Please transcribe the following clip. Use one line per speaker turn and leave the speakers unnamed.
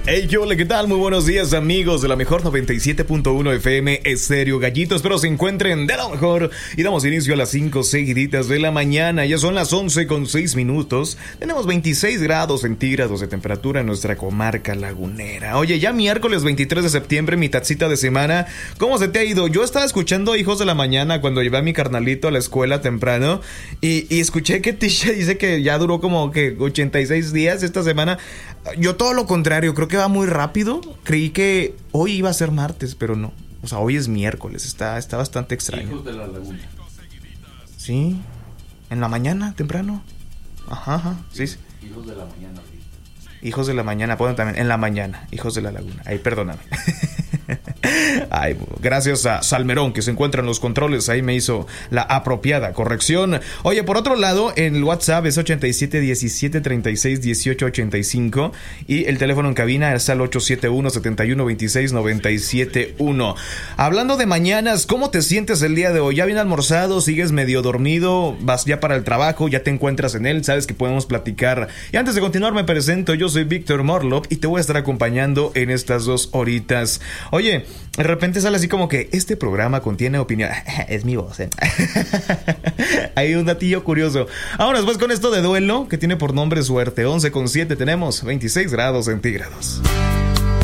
Hey, hola, ¿qué tal? Muy buenos días, amigos de la mejor 97.1 FM Estéreo Gallito. Espero se encuentren de lo mejor. Y damos inicio a las 5 seguiditas de la mañana. Ya son las 11:06. Tenemos 26 grados centígrados de temperatura en nuestra comarca lagunera. Oye, ya miércoles 23 de septiembre, mi tacita de semana. ¿Cómo se te ha ido? Yo estaba escuchando Hijos de la Mañana cuando llevé a mi carnalito a la escuela temprano. Y escuché que Tisha dice que ya duró como que 86 días esta semana. Yo todo lo contrario, creo que va muy rápido. Creí que hoy iba a ser martes, pero no. O sea, hoy es miércoles, está bastante extraño.
Hijos de la Laguna.
Sí, en la mañana, temprano. Ajá, sí.
Hijos de la Mañana.
Hijos de la Mañana, ponen también en la mañana, Hijos de la Laguna. Ay, perdóname. Ay, gracias a Salmerón, que se encuentra en los controles. Ahí me hizo la apropiada corrección. Oye, por otro lado, en el WhatsApp es 87 17 36 18 85 y el teléfono en cabina es al 871 71 26 97 1. Hablando de mañanas, ¿cómo te sientes el día de hoy? ¿Ya bien almorzado? ¿Sigues medio dormido? ¿Vas ya para el trabajo? ¿Ya te encuentras en él? ¿Sabes que podemos platicar? Y antes de continuar me presento, yo soy Víctor Morlop y te voy a estar acompañando en estas 2 horitas. Oye, de repente sale así como que este programa contiene opinión. Es mi voz, Hay un datillo curioso. Ahora después con esto de duelo, que tiene por nombre Suerte. 11:07, tenemos 26 grados centígrados.